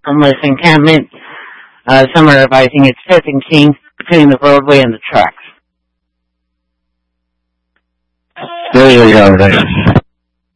homeless encampment. Some are advising it's testing kinks between the roadway and the tracks. There you go.